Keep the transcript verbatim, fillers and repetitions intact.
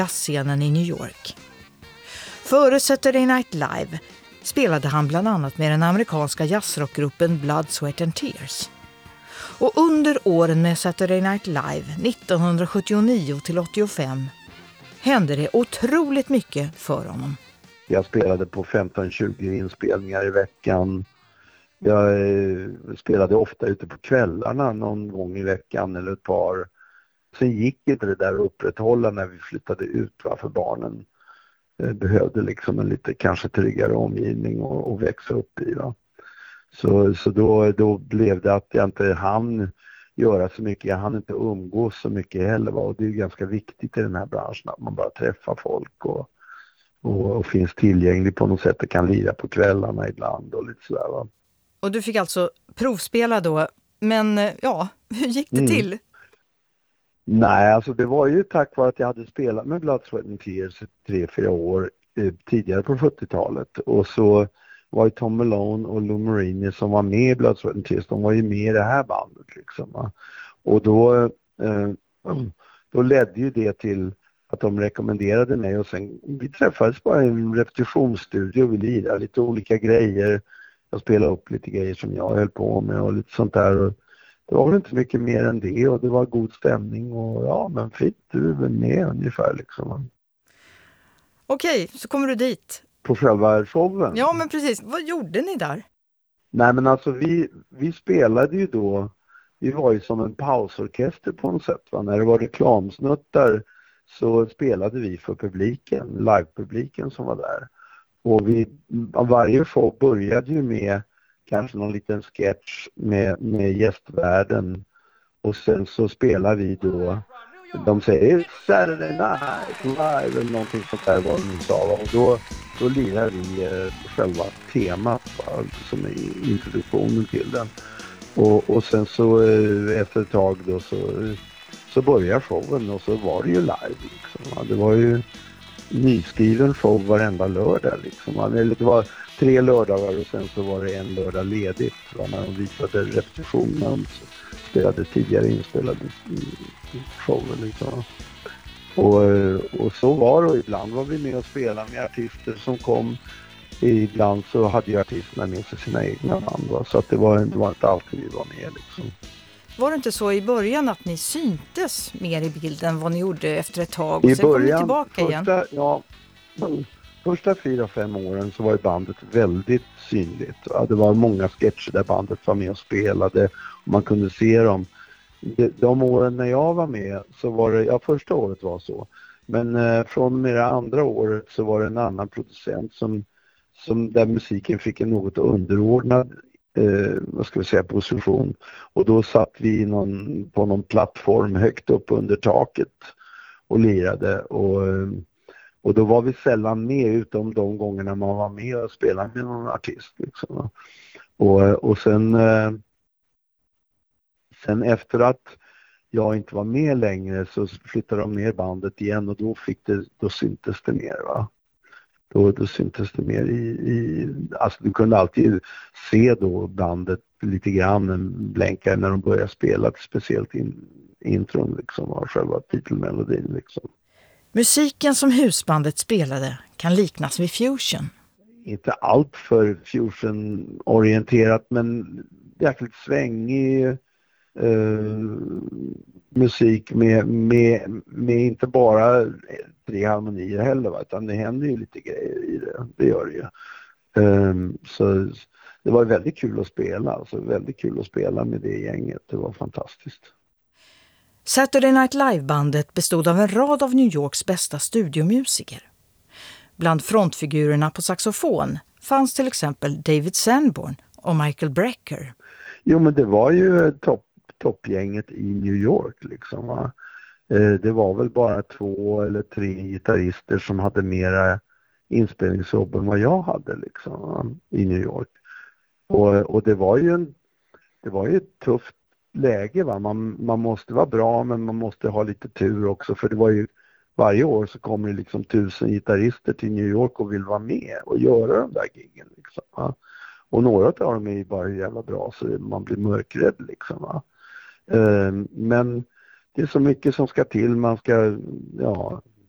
jazzscenen i New York. Före Saturday Night Live spelade han bland annat med den amerikanska jazzrockgruppen Blood, Sweat and Tears. Och under åren med Saturday Night Live nittonhundrasjuttionio till åttiofem hände det otroligt mycket för honom. Jag spelade på femton till tjugo inspelningar i veckan. Jag eh, spelade ofta ute på kvällarna någon gång i veckan eller ett par. Sen gick inte det där att upprätthålla när vi flyttade ut, va, för barnen eh, behövde liksom en lite kanske tryggare omgivning och, och växa upp i. Va? Så, så då, då blev det att jag inte hann göra så mycket. Jag hann inte umgås så mycket heller. Va? Och det är ju ganska viktigt i den här branschen att man bara träffar folk och, och, och finns tillgänglig på något sätt och kan lira på kvällarna ibland och lite sådär. Va? Och du fick alltså provspela då, men ja, hur gick det till? Mm. Nej, alltså det var ju tack vare att jag hade spelat med Blood, Sweat and Tears tre, fyra år eh, tidigare på sjuttiotalet. Och så var ju Tom Malone och Lou Marini som var med i Blood, Sweat and Tears, de var ju med i det här bandet liksom. Va? Och då, eh, då ledde ju det till att de rekommenderade mig och sen vi träffades bara i en repetitionsstudio och vi lirade lite olika grejer. Jag spelade upp lite grejer som jag höll på med och lite sånt där. Och det var väl inte mycket mer än det och det var god stämning och ja, men fint, du är väl med ungefär liksom. Okej, så kommer du dit. På själva showen? Ja, men precis. Vad gjorde ni där? Nej, men alltså vi, vi spelade ju då, vi var ju som en pausorkester på något sätt. Va? När det var reklamsnuttar så spelade vi för publiken, livepubliken som var där. Och vi, varje show började ju med kanske någon liten sketch med, med gästvärden och sen så spelar vi då, de säger Saturday Night Live eller någonting sånt där vad de sa, och då, då lirar vi eh, själva temat, va, som är introduktionen till den och, och sen så eh, efter ett tag då så, så börjar showen och så var det ju live liksom, va. Det var ju nyskriven show varenda lördag liksom. Det var tre lördagar och sen så var det en lördag ledigt, va, när de visade repetitionen så spelade tidigare inspelade showen liksom. Och, och så var det, ibland var vi med och spelade med artister som kom, ibland så hade ju artisterna med sig sina egna band, va, så att det var, det var inte alltid vi var med liksom. Var det inte så i början att ni syntes mer i bilden vad ni gjorde efter ett tag och I sen början, kom ni tillbaka första, igen? Ja, första fyra, fem åren så var ju bandet väldigt synligt. Ja, det var många sketcher där bandet var med och spelade och man kunde se dem. De, de åren när jag var med så var det, ja första året var så. Men eh, från och med det andra året så var det en annan producent som, som där musiken fick en något underordnad Eh, vad ska vi säga, position och då satt vi någon, på någon plattform högt upp under taket och lirade och, och då var vi sällan med utom de gångerna man var med och spelade med någon artist liksom. och, och sen eh, sen efter att jag inte var med längre så flyttade de ner bandet igen och då fick det, då syntes det mer, va. Då, då syntes det mer i, i, alltså du kunde alltid se då bandet lite grann blänka när de började spela, speciellt in, intron liksom av själva titelmelodin liksom. Musiken som husbandet spelade kan liknas vid fusion. Inte allt för fusion-orienterat men jäkligt svängig eh, musik med, med, med inte bara tre harmonier heller, va? Utan det händer ju lite grejer i det, det gör det ju. Um, så det var väldigt kul att spela, alltså väldigt kul att spela med det gänget, det var fantastiskt. Saturday Night Live-bandet bestod av en rad av New Yorks bästa studiomusiker. Bland frontfigurerna på saxofon fanns till exempel David Sanborn och Michael Brecker. Jo, men det var ju topp, toppgänget i New York liksom, va? Det var väl bara två eller tre gitarrister som hade mera inspelningsjobb än vad jag hade liksom, i New York. Och, och det var ju en, det var ju ett tufft läge, va. Man, man måste vara bra men man måste ha lite tur också, för det var ju varje år så kommer det liksom tusen gitarrister till New York och vill vara med och göra de där giggen liksom, va. Och några av dem är ju bara jävla bra så man blir mörkrädd liksom, va. Men det är så mycket som ska till, man ska, ja,